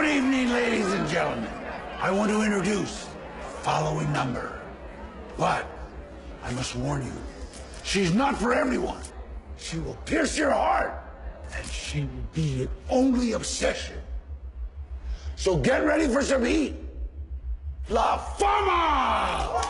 evening, ladies and gentlemen. I want to introduce following number. But I must warn you, she's not for everyone. She will pierce your heart, and she will be your only obsession. So get ready for some heat. La Fama!